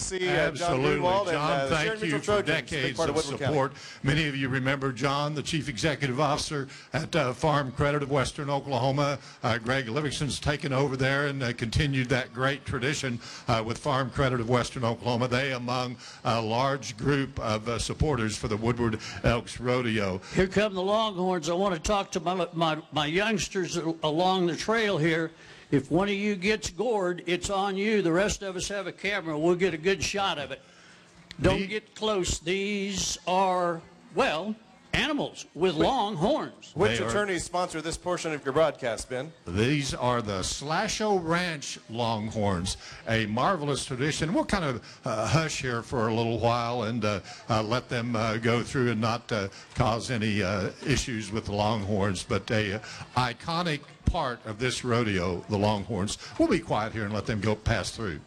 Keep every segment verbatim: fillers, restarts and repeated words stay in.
see uh, John Absolutely. Greenwald. John, and, uh, the thank Sharon you Mitchell for Trojans, big decades part of Woodward County. support. Many of you remember John, the Chief Executive Officer at uh, Farm Credit of Western Oklahoma. Uh, Greg Livingston's taken over there and uh, continued that great tradition uh, with Farm Credit of Western Oklahoma. They among a large group of uh, supporters for the Woodward Elks Rodeo. Here come the Longhorns. I want to talk to my, my, my youngsters along the trail here. If one of you gets gored, it's on you. The rest of us have a camera. We'll get a good shot of it. Don't The, get close. These are, well, animals with long horns. Which They are- attorneys sponsor this portion of your broadcast, Ben? These are the Slasho Ranch Longhorns, a marvelous tradition. We'll kind of uh, hush here for a little while and uh, uh, let them uh, go through and not uh, cause any uh, issues with the Longhorns, but a uh, iconic part of this rodeo, the Longhorns. We'll be quiet here and let them go pass through.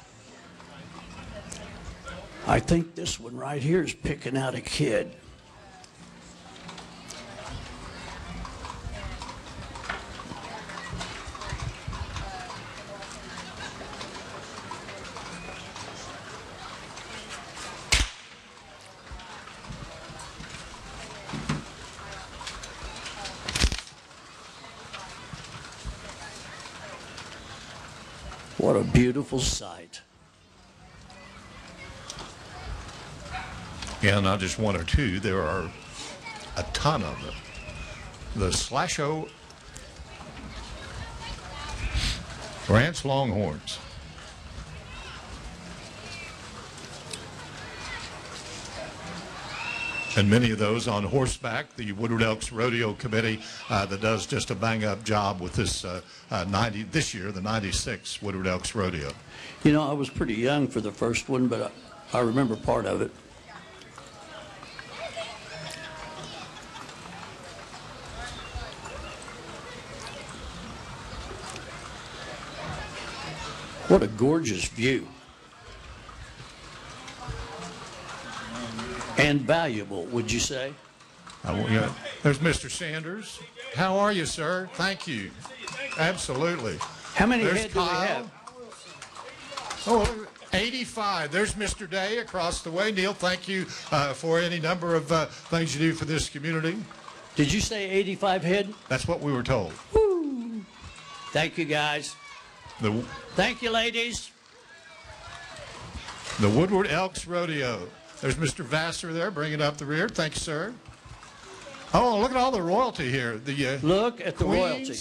I think this one right here is picking out a kid. What a beautiful sight. Yeah, not just one or two. There are a ton of them. The Slasho Ranch Longhorns. And many of those on horseback. The Woodward Elks Rodeo Committee uh, that does just a bang-up job with this uh, uh, ninety this year, the ninety-six Woodward Elks Rodeo. You know, I was pretty young for the first one, but I, I remember part of it. What a gorgeous view. And valuable, would you say? Uh, we got- there's Mister Sanders. How are you, sir? Thank you. Absolutely. How many There's head do we Kyle. have? Oh, eighty-five. There's Mister Day across the way. Neil, thank you uh, for any number of uh, things you do for this community. Did you say eighty-five head? That's what we were told. Woo. Thank you, guys. The, Thank you, ladies. the Woodward Elks Rodeo. There's Mister Vassar there bringing up the rear. Thank you, sir. Oh, look at all the royalty here. The uh, Look at the Queens. royalty.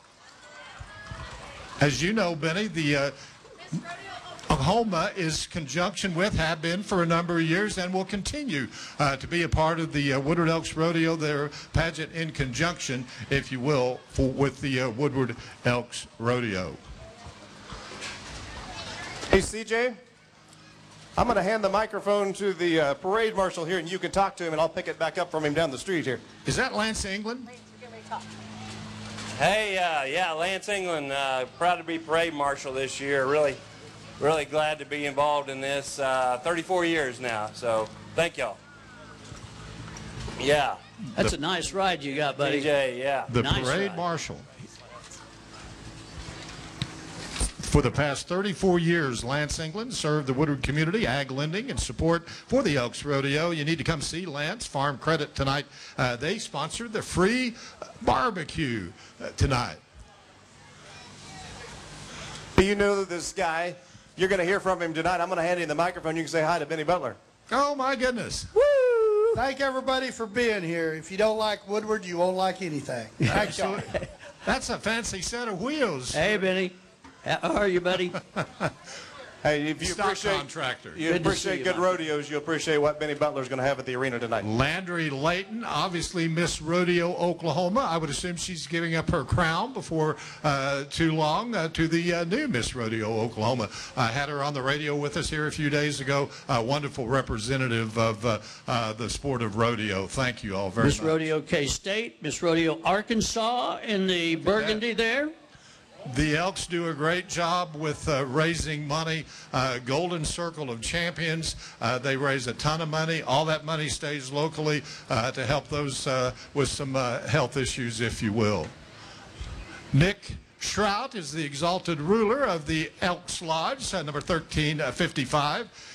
As you know, Benny, the uh, Oklahoma is conjunction with, have been for a number of years, and will continue uh, to be a part of the uh, Woodward Elks Rodeo, their pageant in conjunction, if you will, for, with the uh, Woodward Elks Rodeo. Hey, C J, I'm going to hand the microphone to the uh, parade marshal here, and you can talk to him, and I'll pick it back up from him down the street here. Is that Lance England? Hey, uh, yeah, Lance England, uh, proud to be parade marshal this year. Really, really glad to be involved in this. Uh, thirty-four years now, so thank y'all. Yeah, That's a nice ride you got, buddy. D J, yeah. The Nice parade ride. marshal. For the past thirty-four years, Lance England served the Woodward community, ag lending, and support for the Elks Rodeo. You need to come see Lance. Farm Credit tonight. Uh, they sponsored the free barbecue uh, tonight. Do you know this guy? You're going to hear from him tonight. I'm going to hand you the microphone. You can say hi to Benny Butler. Oh, my goodness. Woo! Thank everybody for being here. If you don't like Woodward, you won't like anything. Thank y'all. That's a fancy set of wheels. Hey, Benny. How are you, buddy? Hey, if you Stock appreciate, contractor. you Good to see appreciate you, good man. rodeos, you appreciate what Benny Butler's going to have at the arena tonight. Landry Layton, obviously Miss Rodeo Oklahoma. I would assume she's giving up her crown before uh, too long uh, to the uh, new Miss Rodeo Oklahoma. I had her on the radio with us here a few days ago. A wonderful representative of uh, uh, the sport of rodeo. Thank you all very Miss much. Rodeo K-State, Miss Rodeo Arkansas in the Burgundy there. The Elks do a great job with uh, raising money. Uh, Golden Circle of Champions, uh, they raise a ton of money. All that money stays locally uh, to help those uh, with some uh, health issues, if you will. Nick Shrout is the exalted ruler of the Elks Lodge, uh, number thirteen fifty-five.